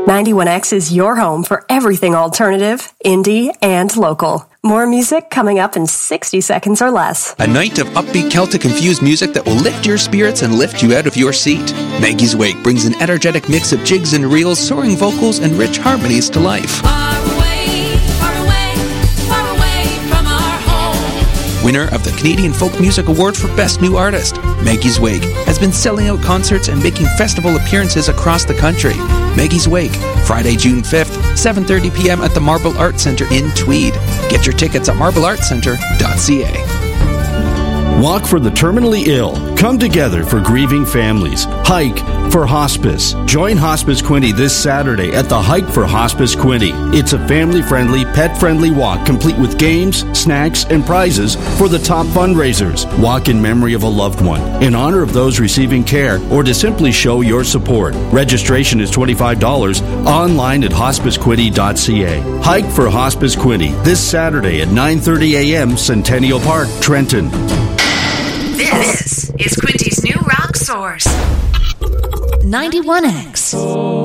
91X is your home for everything alternative, indie, and local. More music coming up in 60 seconds or less. A night of upbeat Celtic-infused music that will lift your spirits and lift you out of your seat. Maggie's Wake brings an energetic mix of jigs and reels, soaring vocals, and rich harmonies to life. Winner of the Canadian Folk Music Award for Best New Artist, Maggie's Wake has been selling out concerts and making festival appearances across the country. Maggie's Wake, Friday, June 5th, 7:30 p.m. at the Marble Arts Centre in Tweed. Get your tickets at marbleartscentre.ca. Walk for the terminally ill. Come together for grieving families. Hike for Hospice. Join Hospice Quinte this Saturday at the Hike for Hospice Quinte. It's a family-friendly, pet-friendly walk complete with games, snacks, and prizes for the top fundraisers. Walk in memory of a loved one, in honor of those receiving care, or to simply show your support. Registration is $25 online at hospicequinte.ca. Hike for Hospice Quinte this Saturday at 9:30 a.m. Centennial Park, Trenton. This is Quinty's new rock source. 91X.